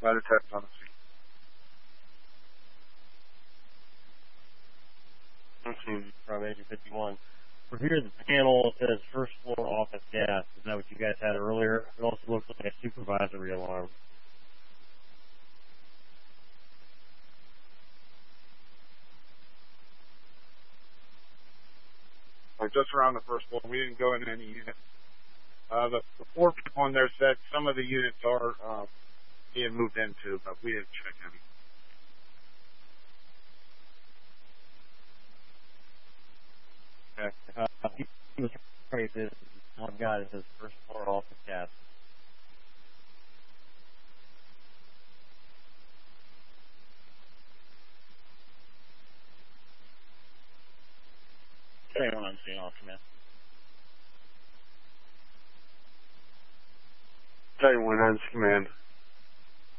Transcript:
Ladder test on the scene. From Agent 51. For here, the panel says first floor office gas. Is that what you guys had earlier? It also looks like a supervisory alarm. Just around the first floor. We didn't go in any units. The four people on there said some of the units are being moved into, but we didn't check any. Okay. He was trying to one guy that says first floor office gas. Anyone on scene, all command. 31 on command.